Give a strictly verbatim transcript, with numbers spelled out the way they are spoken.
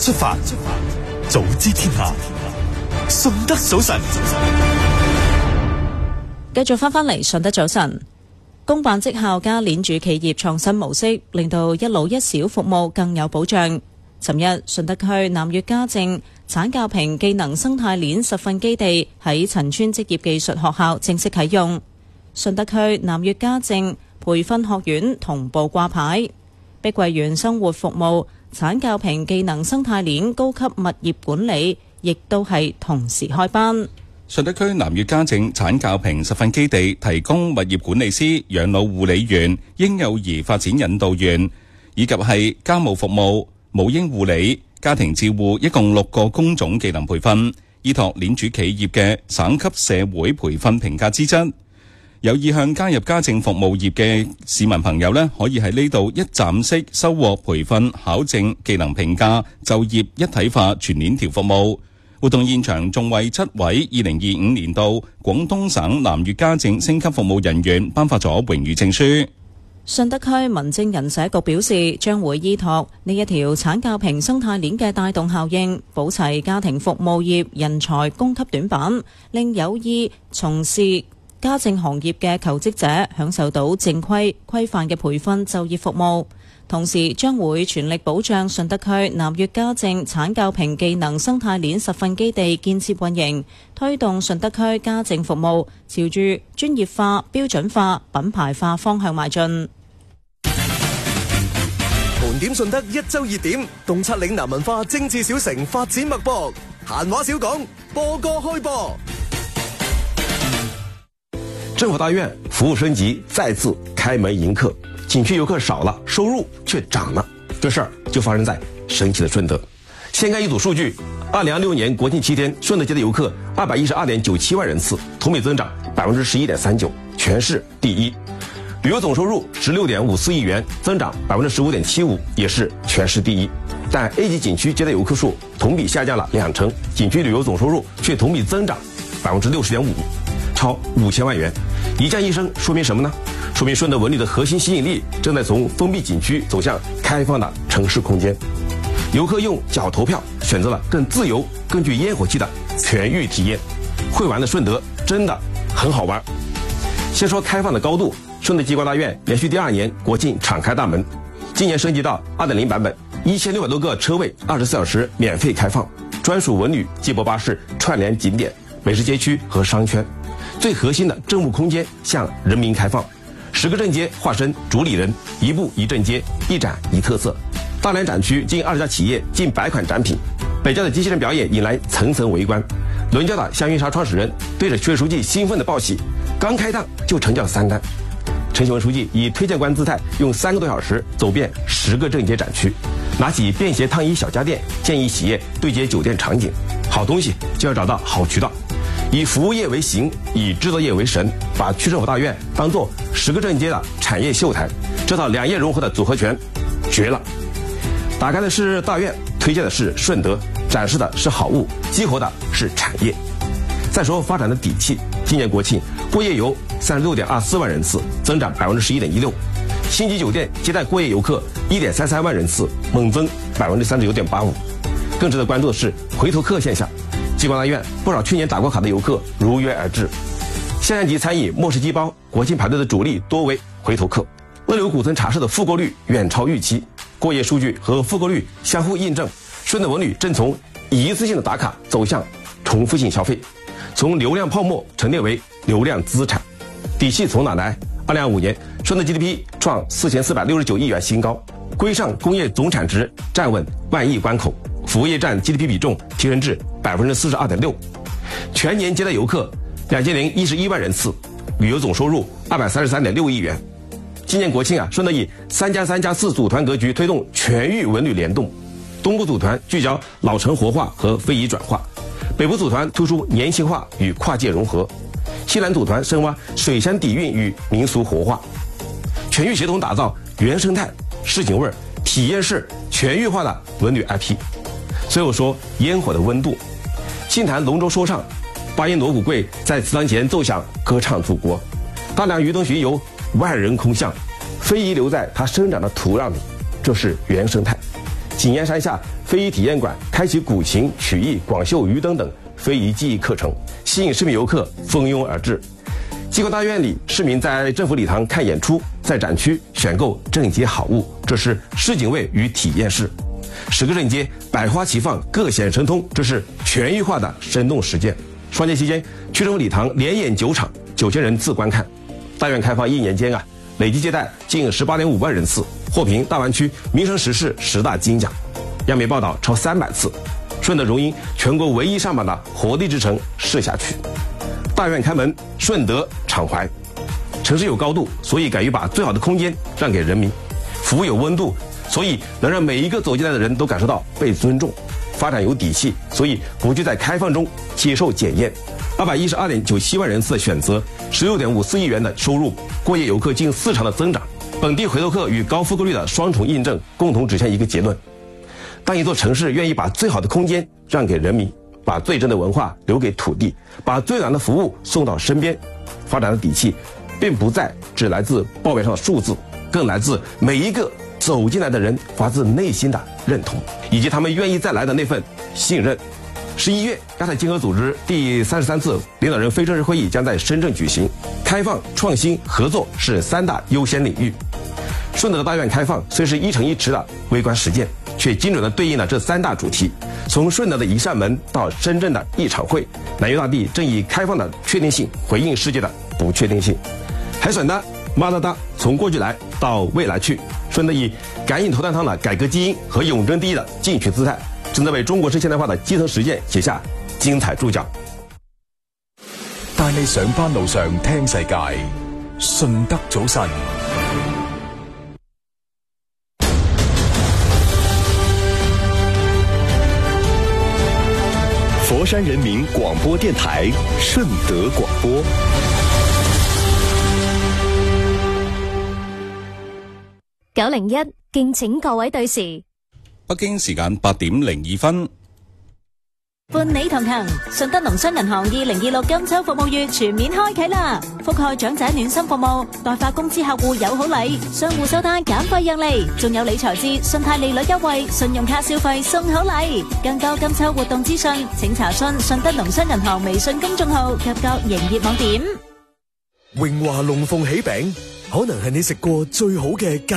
出發，早知天下，順德早晨。 繼續翻返嚟順德早晨，公辦績效加鏈住企業創新模式，令到一老一小服務更有保障。尋日，順德區南粵家政產教評技能生態鏈實訓基地喺陳村職業技術學校正式啟用，順德區南粵家政培訓學院同步掛牌，碧桂園生活服務產教評技能生態鏈高級物業管理亦都係同時開班。 順德區南粵家政產教評實訓基地提供物業管理師、養老護理員、嬰幼兒發展引導員以及係家務服務、母嬰護理、家庭照護，一共六個工種技能培訓，依託鏈主企業嘅省級社會培訓評價資質。有意向加入家政服務業嘅市民朋友呢，可以喺呢度一站式收穫培訓、考證、技能評價、就業一體化全鏈條服務。活動現場仲為七位二零二五年度廣東省南粵家政升級服務人員頒發咗榮譽證書。 順德區民政人社局表示，將會依託呢一條產教評生態鏈嘅帶動效應，補齊家庭服務業人才供給短板，令有意從事家政行業嘅求職者享受到正規規範嘅培訓就業服務。同時將會全力保障順德區南粵家政產教評技能生態鏈實訓基地建設運營，推動順德區家政服務朝住專業化、標準化、品牌化方向邁進。 盤點順德一周熱點，洞察嶺南文化精緻小城發展脈搏。閒話少講，播歌開播。 政府大院服務升級，再次開門迎客。景區遊客少了，收入卻漲了，這事兒就發生在神奇的順德。先看一組數據：二零二六年國慶七天，順德街的遊客二百一十二點九七萬人次，同比增長百分之十一點三九，全市第一。旅遊總收入十六點五四億元，增長百分之十五點七五，也是全市第一。但 A 級景區接待遊客數同比下降了兩成，景區旅遊總收入卻同比增長百分之六十點五，超五千萬元。一降一升，說明什麼呢？說明順德文旅的核心吸引力正在從封閉景區走向開放的城市空間。遊客用腳投票，選擇了更自由、更具煙火氣的全域體驗。會玩的順德真的很好玩。先說開放的高度，順德激光大院連續第二年國慶敞開大門，今年升級到 二點零 版本，一千六百多個車位，二十四小時免費開放，專屬文旅接駁巴士串聯景點、美食街區和商圈。最核心的政務空間向人民開放，十個鎮街化身主理人，一步一鎮街，一展一特色。大連展區近二十家企業，近百款展品。北郊的機器人表演引來層層圍觀。倫家的香雲茶創始人對着區委書記興奮地報喜，剛開檔就成交三單。陳喜文書記以推薦官姿態，用三個多小時走遍十個鎮街展區，拿起便攜燙衣小家電，建議企業對接酒店場景。好東西就要找到好渠道。以服務業為形，以製造業為神，把區政府大院當作十個鎮街的產業秀台，這套兩業融合的組合拳，絕了！打開的是大院，推薦的是順德，展示的是好物，激活的是產業。再說發展的底氣，今年國慶過夜遊三十六點二四萬人次，增長百分之十一點一六；星級酒店接待過夜遊客一點三三萬人次，猛增百分之三十九點八五。更值得關注的是回頭客現象。激光大院不少去年打過卡的遊客如約而至，下象棋、餐飲、末世雞包，國慶排隊的主力多為回頭客。樂流古村茶室的復購率遠超預期，過夜數據和復購率相互印證，順德文旅正從一次性的打卡走向重複性消費，從流量泡沫沉澱為流量資產。底氣從哪來？二零二五年順德 G D P 創四千四百六十九億元新高，歸上工業總產值站穩萬億關口，服務業佔 G D P 比重提升至百分之四十二點六，全年接待遊客兩千零一十一萬人次，旅遊總收入二百三十三點六億元。今年國慶啊，順德以三加三加四組團格局推動全域文旅聯動，東部組團聚焦老城活化和非遺轉化，北部組團突出年輕化與跨界融合，西南組團深挖水山底蘊與民俗活化，全域協同打造原生態、市井味、體驗式、全域化的文旅 I P。所以我說煙火的溫度，慶壇龍舟說唱，八音鑼鼓貴在祠堂前奏響歌唱祖國，大量魚燈巡遊，萬人空巷，非遺留在它生長的土壤裡，這是原生態。 景岩山下非遗体验馆开启古琴、曲艺、广绣鱼等等非遗技艺课程，吸引市民游客蜂拥而至。机构大院里，市民在政府礼堂看演出，在展区选购镇街好物，这是市井味与体验式。十个镇街百花齐放，各显神通，这是全域化的生动实践。双节期间，区政府礼堂连演九场，九千人次观看。大院开放一年间啊，累计接待近十八点五万人次，获评大湾区民生时事十大金奖，央媒报道超三百次。顺德荣膺全国唯一上榜的活力之城市辖区。大院开门，顺德敞怀。城市有高度，所以敢于把最好的空间让给人民；服务有温度，所以能让每一个走进来的人都感受到被尊重；发展有底气，所以不惧在开放中接受检验。二百一十二点九七万人次的选择，十六点五四亿元的收入，过夜游客近四成的增长，本地回头客与高复购率的双重印证，共同指向一个结论：当一座城市愿意把最好的空间让给人民，把最真的文化留给土地，把最难的服务送到身边，发展的底气并不再只来自报表上的数字，更来自每一个走进来的人发自内心的认同，以及他们愿意再来的那份信任。十一月，亚太经合组织第三十三次领导人非正式会议将在深圳举行，开放、创新、合作是三大优先领域。顺德的大院开放虽是一城一池的微观实践，却精准地对应了这三大主题。从顺德的一扇门到深圳的一场会，南粤大地正以开放的确定性回应世界的不确定性。海选的马达达从过去来到未来去，顺德以赶紧投蛋汤的改革基因和永争第一的进取姿态，正在为中國式現代化的基層實踐寫下精彩注腳。 帶你上班路上聽世界，順德早晨。佛山人民廣播電台順德廣播。 九零一，敬請各位對時。 北京時間八點零二分。 伴你同行，順德農商銀行二零二六金秋服務月全面開啟啦！覆蓋長者暖心服務，代發工資客戶有好禮，商戶收單減費讓利，仲有理財節、信貸利率優惠、信用卡消費送好禮。更多金秋活動資訊，請查詢順德農商銀行微信公眾號及各營業網點。 榮華龍鳳喜餅，可能係你食過最好嘅